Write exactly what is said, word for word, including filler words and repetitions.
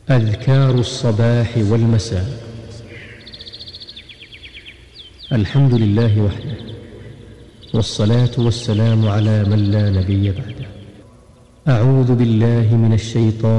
أذكار الصباح والمساء. الحمد لله وحده، والصلاة والسلام على من لا نبي بعده. أعوذ بالله من الشيطان